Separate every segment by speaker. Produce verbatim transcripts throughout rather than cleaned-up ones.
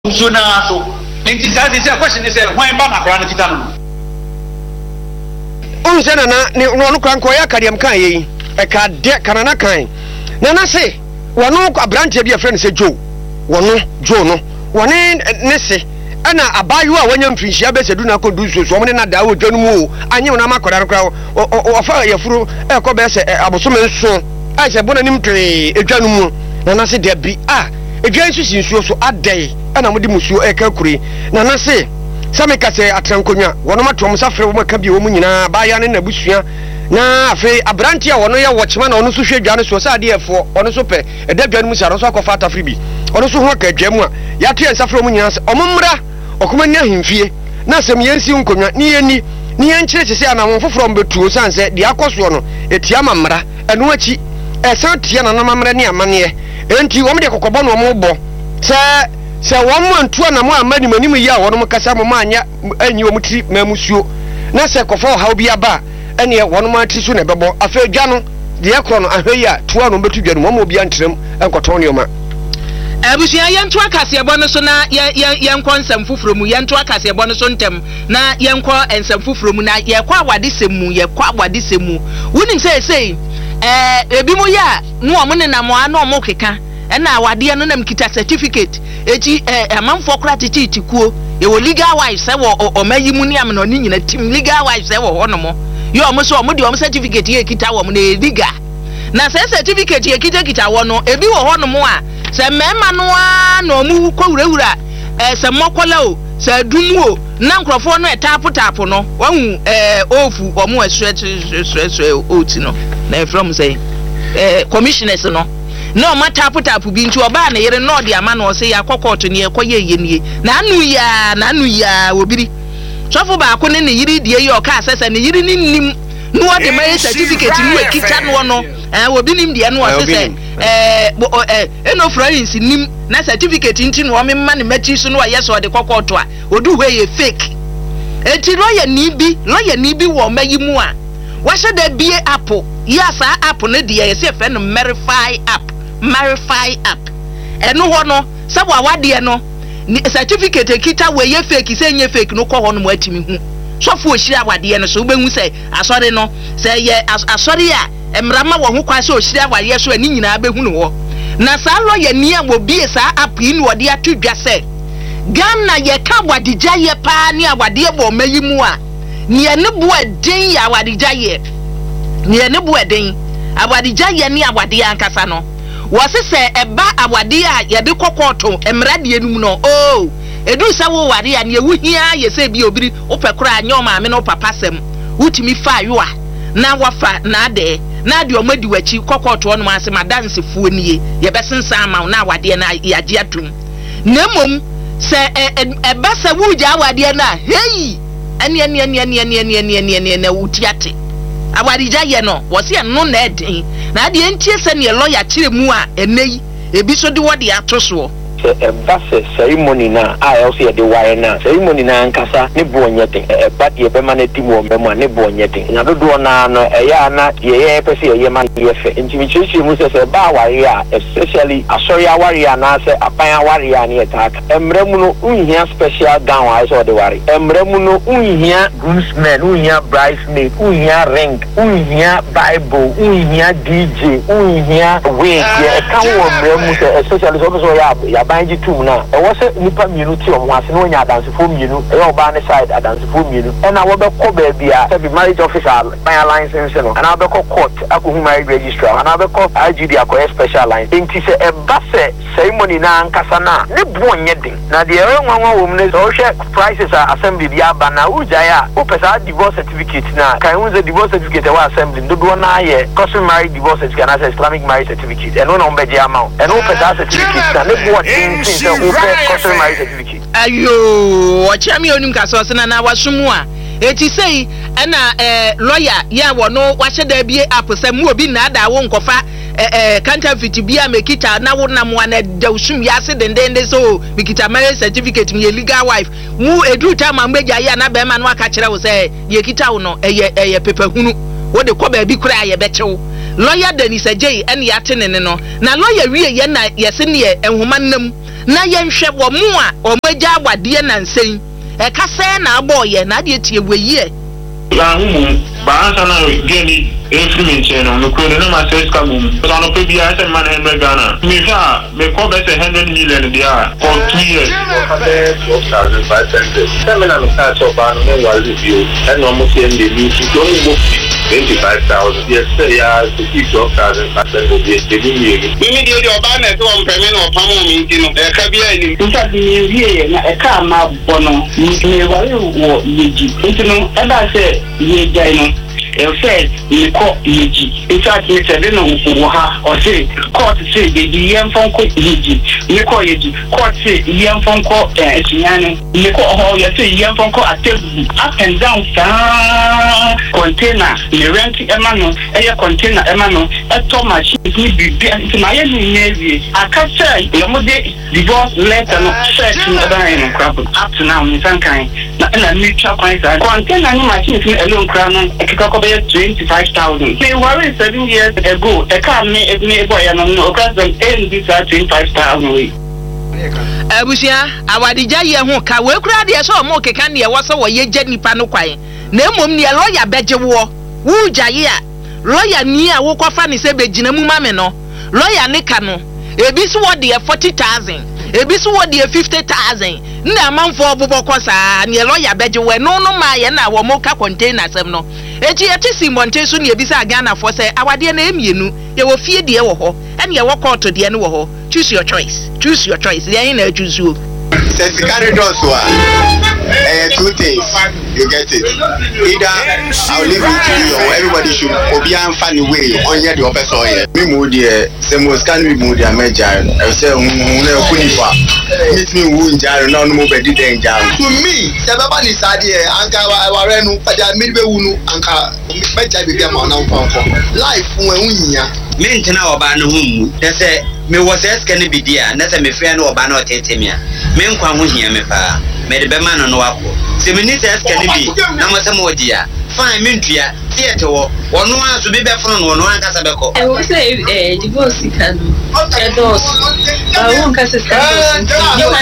Speaker 1: so na so nti say say question is when ba na kra na kita no
Speaker 2: on se na na ne no kra nko ya kadem kan yi e ka de kanana kan na na se wono abrante bi afre ne se jo wono jo no wone ne se ana abayu a wanya mfinhia be sedu na kodu so so mo na da wo dwanu mu anye na makoda no kra o fa yafuru e ko be se abosome nso a se bona nim twe edwanu mu na na se de bi ah edwan su sinsuo so adai ana mo di musuo e ka kuri na na se sameka se atrankonwa wono matom safre wo maka bi wo mu nyina ba ya ne na busua na afi abranti a wono ye wochema na ono so hwe dwane so sa de efo ono so pe e da dwane mu sa so akofa atafri bi ono so ho ka dwam a ya to ensafre mu nyina se omumra okuma nya himfie na sem yensi nkonwa ni yeni ni yenkyere se ana mo foforo mbetuo sanse de akoso no etia mamra eno achi e san tia na na mamra ne amane enti wo me de kokobɔ no mo bɔ se se wo mo antua na mo amani manim yi a wo no kasa mo anya anyi wo mutiri mamusuo na se kofo ha obi aba ene wo no matri so na bɛbɔ afa dwa no de ekro no ahwe a toa no betu dwa no mo obi antrem enkoton ne oma
Speaker 3: abusia yento akase ebo no so na yenkɔ nsɛm foforo mu yento akase ebo no so ntem na yenkɔ nsɛm foforo mu na yekɔ awade semu yekɔ awade semu wonim sɛ sɛ eh ebi mo ya no omo ne na mo ano omo keka na awade no nam kita certificate eji eh amanfo kora tete tikuo e wo legal wife sɛ wo omayi mu ni am no ni nyina tim legal wife sɛ wo ho no mo yo omo so omo de omo certificate ye kita wo mo na legal na sɛ certificate ye kita kita wo no ebi wo ho no mo a sɛ mema no a na omu ko wurawura eh sɛ mokola o sɛ dumu o na nkrofo no etapo tapo no wahu eh ofu omo asue oti no na from say eh commissioners no no ma tapo tapo bi nti oba na yere no de ama no say ya kokot ne ekoye yenie na anu ya na anu ya obiri sofo ba ko ne ne yiri die yi o ka asese ne yiri ni nim no de ma certificate no ekita no no eh obi nim de no asese eh eh eno friends nim na certificate nti no me ma ne machi so no ye so de kokot a odu hwe ye fake enti lawyer ni bi lawyer ni bi wo mayi mu a wahye da bie app ya sa app ne de ye se fe no verify app verify app eno ho no se bo awade no certificate kita we ye fake se nye fake no ko ho no mo atimi hu sofo ohiri awade no so obehu se asore no se ye asore a emrama wo ho kwa se ohiri awade so ani nyina behu no ho na sa lawyer ni a wo bie sa app yi no de atodwa se Ghana ye ka wadija ye pa ni awade bo mayi mu a ni ene bo eden ya awadija ye ni ene bo eden awadija ye ni awade ankasa no wo se se eba awade a ye de kokoto emrade enum no oh edu sa wo ware a ne ewuhia ye se bi obiri opekora anyo ma me no papa sem wutimi fa yo a na wafa na ade na de omadi wachi kokoto no ma se madanse fuo nie ye besensa ama na awade na yaje atum na mom se eba se wuja awade na hey ani ani ani ani ani ani ani ani na wutiate awadija ye no wo se no na eden na de entie se ne lawyer kire mu a enei ebi so de wode atoso
Speaker 4: eba se ceremony na a also ye de wire na ceremony na nkasa ne bo onyete eba de be ma na timu memo ne bo onyete na dodo na no eya na ye ye pese ye ma ye fe ntimi chichi mu se se ba wire a especially asori aware na se apan aware a ne attack emremu no unhia special gown a so de wire emremu no unhia groomsmen unhia bridesmaid unhia ring unhia bible unhia dj unhia wig ye kan wo emremu se especially so so ya ya banji tum na e wo se nipa mienu ti omo ase no nya adansefo mienu e yo ba ne side adansefo mienu e na wo be ko ba bia se be marriage officer by license no and be ko court akohu marriage registrar and be ko I G D akoye special line enti se e ba se ceremony na nkasa na ne bo nye din na de e nwanwa wo mu ne so hwe prices a assembly dia ba na uja ya o pesa divorce certificate na kan unze divorce certificate wa assembly dodo na ye custom marriage divorce certificate na Islamic marriage certificate e no no be dia ma e no pesa certificate na ne bo
Speaker 3: ayo wachami onim kaso se na na wasumu a eti sei na eh lawyer ya wo no wahye da bie apse mu obi na da wo nkofa eh counterfeit bia mekita na wo na mo na da usum ya se dendende so mekita marriage certificate me legal wife mu edu ta ma mbeja ya na be ma no aka kire wo se ye kita wo no eye eye pepahunu wo de ko ba bi kura ye bechewo lawyer Dennis Ajay and Yatin and no. Na lawyer Ria Yana Yasini and Humanum. Na Yanshep or Mua or Majawa Dian and saying, a Cassana boy and Adiet we ye.
Speaker 5: Bansana geni instrument channel no ko no ma sales ka mum so no pe bia se man hundred Ghana me fa me ko be se one hundred million dia for two years twelve thousand five hundred seminar no ka so ba no no wali bio and no mo se ndi ni so no mo twenty-five thousand yes say ya twelve thousand five hundred dia de ni ni mi di o ba na so on pe me no pa mo mi ti no e ka bia ni
Speaker 6: nta bi wie na e ka ma bono ni wali wo yeji ntino e ba se ye jai no e fe ni ko yeji nta ti se de no wo ha o se court se de di yen fon ko yeji ni ko yeji court se yen fon ko e tinyane ni ko ho ye se yen fon ko atebu up and down sa container ni rent e ma no e ye container e ma no e to machine ni bibia nti ma ye ni nyewie aka se ye mo de divorce letter no check no da yin crap up to now ni san kan na na mi twa kwan sa container ni machine ni alone kra no e kika ko be twenty-five thousand me worry seven years ago e ka me me boy no no ka dem end this twenty-five thousand we
Speaker 3: abusia awadija ye ho ka we kura de so mo keka ne wo so wo ye gya nipa no kwan na emom ne lawyer beje wo wu gyaye a lawyer ni a wo kwafa ne se begina mu mame no lawyer ne ka no ebi so wo de forty thousand ebi so wo de fifty thousand na amanfo obobọ kosa ne lawyer beje we no no ma ye na wo mo ka container sem no eji eti simonte so ne ebi sa Ghana for say awade na emienu ye wo fie de wo ho ene ye wo court de ne wo ho. Choose your choice. Choose your choice. They ain't a choose you.
Speaker 7: Says the carry doors were uh, two things. You get it. Either I'll leave it to you or everybody should be a funny way on your office or here. Me mood here. Some was can we move their major. I say, meet me wound jar no more better than jar. To me, the Baba is idea. Anka Warenu, Pada Midway Unu, Anka, better be a man of life when we are.
Speaker 8: Maintain our ban home. They say, me was asking be dear, not a me friend or ban or tetemia. Men quan who hear me pa, made a beman on wapo. So many says can be, no matter more dear. Fine mintria, theatre, or no one to be back from one Casabeco.
Speaker 9: I will say a divorce can do. I won't cast a you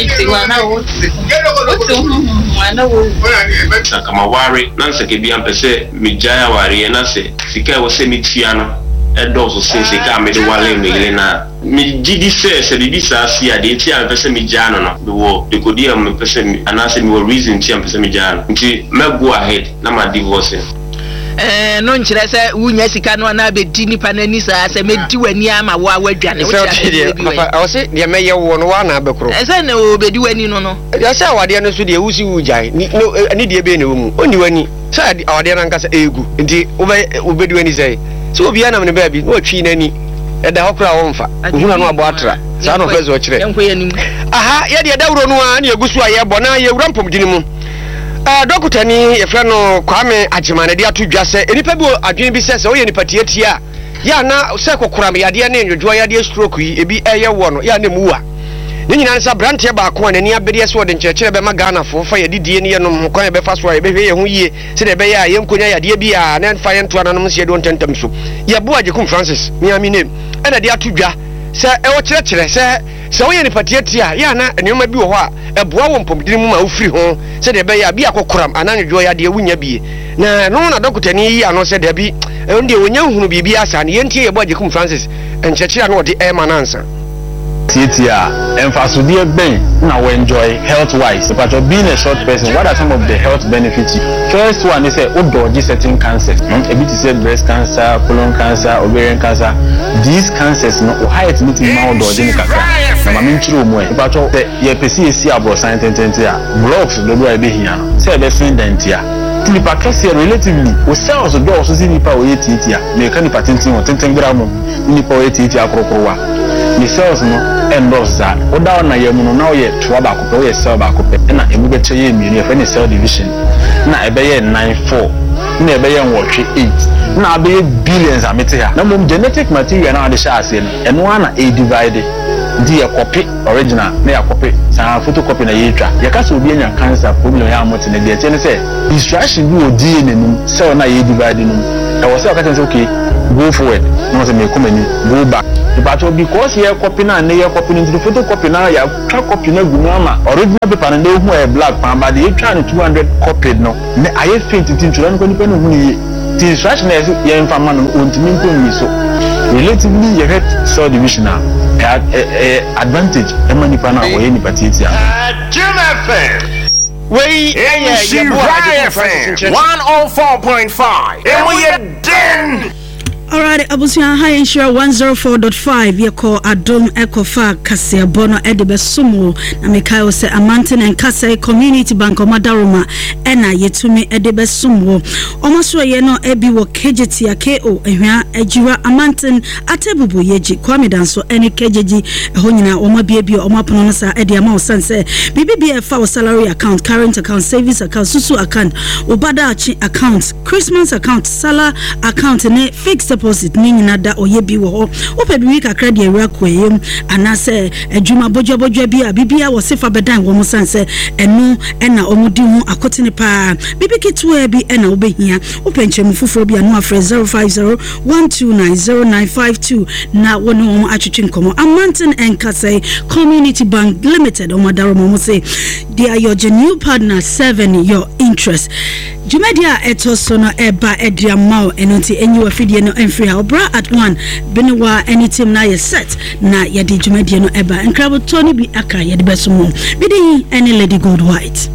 Speaker 5: Kama wari nanse kebi ampese mijaya wari enase sika wo se mitiano edoso sense ka me de wale megele na mi gidi se se bibi sa si ade ti ampese mijano no be wo de kodi am pese anase mi wo reason ti ampese mijano nti me go ahead na ma divorce
Speaker 3: eh no nkyere se wunya sika no na be di nipa na ni sa se me di wani ama wo awadwane wo
Speaker 2: cha I say de me ye wo no wa na abekro
Speaker 3: eh se na o be di wani no no
Speaker 2: ya se awade no so de wusi wujai ni no ani de be na wo oni wani se awade na nka se egu nti wo be wo be di wani sei so obi ana me ba bi no twi nani e da hokura wo mfa huna no abo atra sa no fezo kire aha ye de dawro no a na egusu aye bo na ye wura mpom dini mu ah dokota ni ye fra no Kwame Agimane de ato dwa se enipa bi adwen bi se se oye nipa tietia ya na se kokora me yade na enwodwo yade stroke yi ebi eye wo no ya na muwa ni nyina nsa brante ba ko na ni abede se wode nkyerekere be ma Ghana fo fa ye didie ne ye no kwan be fa so ye be hwe ye ho yie se de be ya ye nkonya yade bi a na fa ye nto ananom se ye do ntentam so ye bo Ajekum Francis mi ami name ena de ato dwa se e wo kyerekere se se oye nipa tietia ya na enuma bi wo ho a eboa wo mpomdini mu ma ofiri ho se de be ya bi akokoram ananwodwo ya de wunya bi na no na dokota ni yi ano se de bi ndie wonya hunu bibi asa ne yentie ye bo Ajekum Francis enkyerekere na wo de e manansa
Speaker 10: Titia, emphasize ben na we enjoy health wise. But of being a short person, what are some of the health benefits? First one is a dodgy certain cancers. A bit is breast cancer, colon cancer, ovarian cancer. These cancers no high it meeting now dodgy cancer. Na mami nchiro mo e. But of the ye pesi esi abo science tentia. Blocks do do e be here no. Say be fin dentia. Nipa kese relatively o cells do so si nipa o ye titia. Me ka nipa tintin o tintin gram nipa o ye titia krokrowa. The cells no end of that. Oda na ye mu no na ye to ba ko ye cell ba ko pe na emu be cheye mi ni e fe cell division na e be ye nine four na e be ye nwotwe eight na be ye billions amete ha na mom genetic material na ade sha ase no eno na e divide di e copy original na ya copy sa photocopy na ye twa ye ka so obi anya cancer problem ya amote na de e che ne say distraction bi o D N A num cell na ye divide num I was say okay, go forward. No say me come any go back. But because here copy na na here copy into the photocopy now ya try copy na gu ama original paper na dey hu e black pan but they try two hundred copy no na I fit it into no nipa no hu ni the instruction is here informa no ontimi nko ni so relatively you get so division na advantage e ma nipa na wo ye nipa titia
Speaker 11: Jim F M
Speaker 2: we yeah yeah
Speaker 11: one oh four point five and we are done.
Speaker 12: All right, Abusia High Insure one oh four point five. You call Adom Ekofa Kasia Bono Edebe Sumo. Na Mikayo se Amantin and Kasa Community Bank Madaruma. Ena Yetumi Edebe Sumo. Omaswa yeno ebi wo kejeti ya K O ehwa ejiwa Amantin atebubu yeji kwame danso ene kejeji ho nyina oma biebi oma pono no sa ede ama osanse B B F for salary account, current account, savings account, susu account, obadachi account, Christmas account, sala account ne fixed deposit ni nyina da oyebi wo ho opa bi wika credit ewra koyem anase adwuma bojo bojo bi a bibia wo sefa bedan wo musanse enu ena omudi hu akotene pa bibi kitu e bi ena obehia openchemu fufuro bi anu afre zero five zero one two nine zero nine five two na wono wo atwetwe nkomo Amantin and Kasai Community Bank Limited omadaro mo say they are your genuine partner serving your interest. Jumedia etosono eba ediamao enoti enyi wafidie no enfri ha bra at one benewa anytime na ye set na yedi jumedia no eba enkrabo toni bi aka yedi besumo bidi any Lady Gold White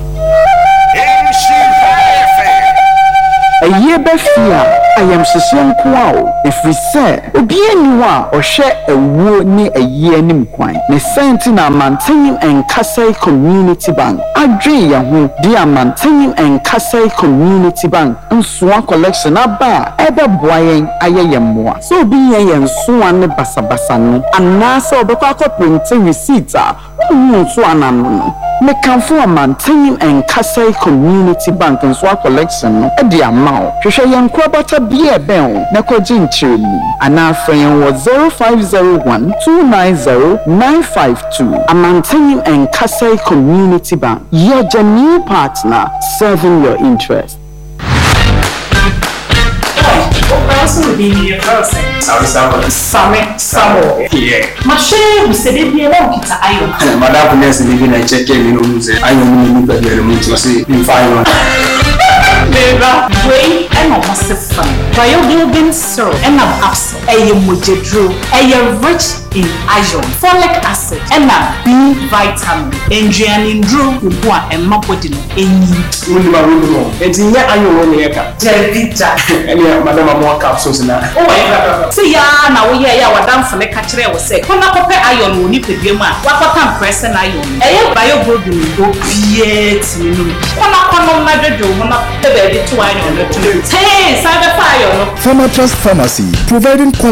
Speaker 13: a year befia I am session kwao efri se obi eniwa ohwe ewu ni a year nim kwan ne senti na Amantin and Kasai Community Bank adwe ya ho di Amantin and Kasai Community Bank nsoa collection aba ebe boyen ayeye moa so obi yen nsoa ne basabasa no anase obekwa ko print receipt a wo nso anano me kanfo Amantin and Kasai Community Bank nsoa collection no e di amao hwehwe yen kwabata bia ben na kwaji nchiremu ana friend was zero five zero one two nine zero nine five two Amantin and Kasai Community Bank, your genuine partner serving your interest.
Speaker 14: Also be your person. Sorry, sorry. Sorry, sorry. Yeah. Mashe, we said it here. What kita ayo?
Speaker 15: Madam, we say living a check. You know, we say ayo ni ni pedi elu mutu. Say in five.
Speaker 14: Beba, way and almost fun. Biobuilding syrup and an absent. Ayo mujedru. Ayo rich in iron, folic acid, and a B vitamin. Engineering drew ubwa and mapodino. Enyi.
Speaker 15: Uli ma uli mo. Eti nye ayo woni eka.
Speaker 14: Jelvita.
Speaker 15: Eni madam amwa capsules na.
Speaker 14: Oh yeah. See ya na we ya ya wadam fune kachire wo se. Kona kope iron woni pedwem a. Wakota press na iron. Eye biobuilding obiet minum. Kona kono na dodo mo na pebe di to iron. Hey, cyber fire.
Speaker 16: Pharma Trust Pharmacy, providing quality